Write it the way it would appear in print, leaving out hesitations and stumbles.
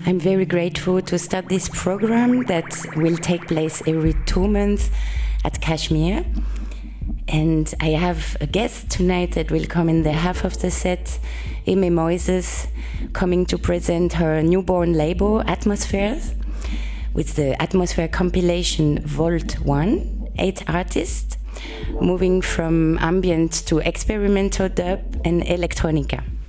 I'm very grateful to start this program that will take place every 2 months at Kashmir. And I have a guest tonight that will come in the half of the set, Aimee Moises, coming to present her newborn label, Atmospheres, with the Atmosphere compilation Vault 1, 8 artists, moving from ambient to experimental dub and electronica.